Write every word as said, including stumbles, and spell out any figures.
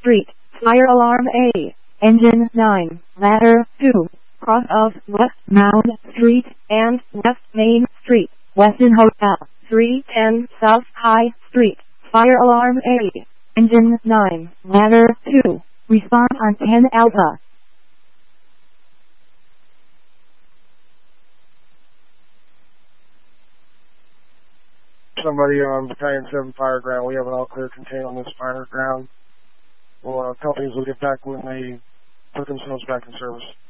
Street, Fire Alarm A, Engine nine, Ladder two, cross of West Mound Street and West Main Street, Westin Hotel, three ten South High Street, Fire Alarm A, Engine nine, Ladder two, respond on ten Alpha. Somebody on Battalion seven fire ground. We have an all clear contain on this fire ground. Well, uh, companies will get back when they put themselves back in service.